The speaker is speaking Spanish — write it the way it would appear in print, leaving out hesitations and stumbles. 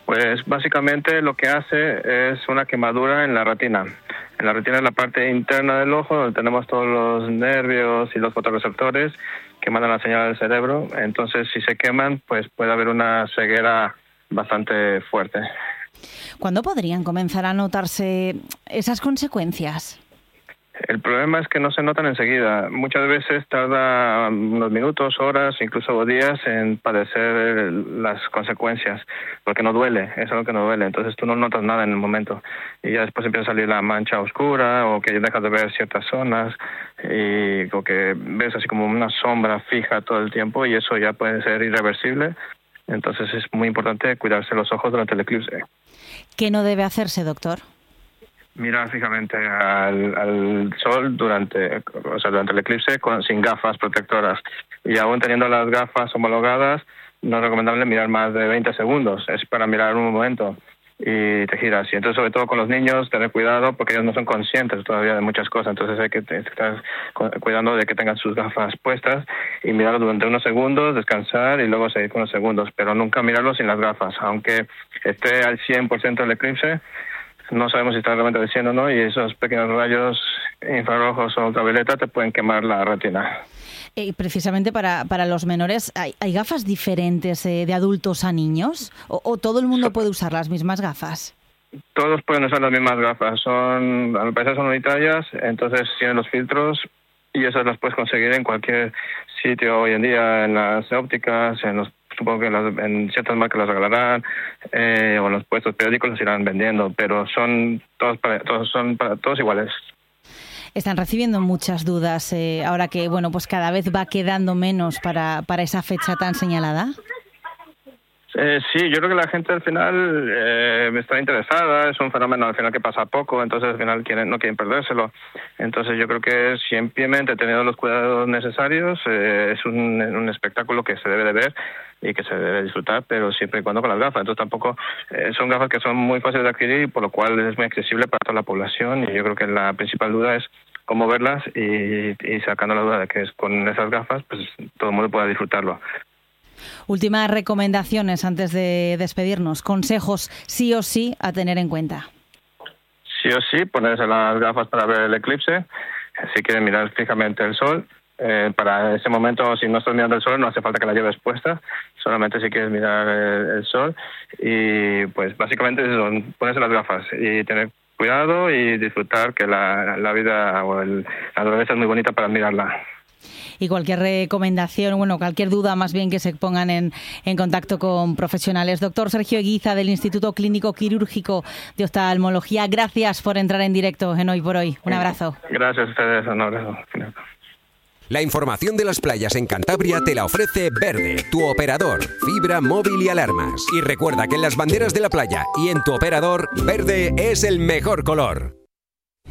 Pues básicamente lo que hace es una quemadura en la retina. En la retina es la parte interna del ojo, donde tenemos todos los nervios y los fotorreceptores que mandan la señal al cerebro. Entonces, si se queman, pues puede haber una ceguera bastante fuerte. ¿Cuándo podrían comenzar a notarse esas consecuencias? El problema es que no se notan enseguida. Muchas veces tarda unos minutos, horas, incluso días en padecer las consecuencias, porque no duele, eso es lo que no duele. Entonces tú no notas nada en el momento y ya después empieza a salir la mancha oscura o que dejas de ver ciertas zonas o que ves así como una sombra fija todo el tiempo y eso ya puede ser irreversible. Entonces es muy importante cuidarse los ojos durante el eclipse. ¿Qué no debe hacerse, doctor? Mirar fijamente al sol durante el eclipse sin gafas protectoras. Y aún teniendo las gafas homologadas, no es recomendable mirar más de 20 segundos. Es para mirar un momento y te giras. Y entonces, sobre todo con los niños, tener cuidado porque ellos no son conscientes todavía de muchas cosas. Entonces hay que estar cuidando de que tengan sus gafas puestas y mirarlo durante unos segundos, descansar y luego seguir con los segundos. Pero nunca mirarlo sin las gafas. Aunque esté al 100% el eclipse, no sabemos si está realmente venciendo o no, y esos pequeños rayos infrarrojos o ultravioleta te pueden quemar la retina. Precisamente para los menores, ¿hay gafas diferentes de adultos a niños? ¿O todo el mundo puede usar las mismas gafas? Todos pueden usar las mismas gafas. Al parecer son unitarias, entonces tienen los filtros y esas las puedes conseguir en cualquier sitio hoy en día, en las ópticas, supongo que en ciertas marcas las regalarán o en los puestos periódicos las irán vendiendo, pero son todos iguales. Están recibiendo muchas dudas ahora que pues cada vez va quedando menos para esa fecha tan señalada. Sí, yo creo que la gente al final está interesada, es un fenómeno al final que pasa poco, entonces al final no quieren perdérselo. Entonces yo creo que simplemente teniendo los cuidados necesarios es un espectáculo que se debe de ver y que se debe disfrutar, pero siempre y cuando con las gafas. Entonces tampoco son gafas que son muy fáciles de adquirir, por lo cual es muy accesible para toda la población y yo creo que la principal duda es cómo verlas y sacando la duda de que es con esas gafas, pues todo el mundo pueda disfrutarlo. Últimas recomendaciones antes de despedirnos, consejos sí o sí a tener en cuenta. Sí o sí, ponerse las gafas para ver el eclipse, si quieren mirar fijamente el sol. Para ese momento, si no estás mirando el sol, no hace falta que la lleves puesta, solamente si quieres mirar el sol. Y pues básicamente es eso, ponerse las gafas y tener cuidado y disfrutar que la vida o la naturaleza es muy bonita para mirarla. Y cualquier recomendación, cualquier duda más bien que se pongan en contacto con profesionales. Doctor Sergio Eguiza del Instituto Clínico Quirúrgico de Oftalmología, gracias por entrar en directo en Hoy por Hoy. Un abrazo. Gracias a ustedes, un abrazo. La información de las playas en Cantabria te la ofrece Verde, tu operador, fibra, móvil y alarmas. Y recuerda que en las banderas de la playa y en tu operador, verde es el mejor color.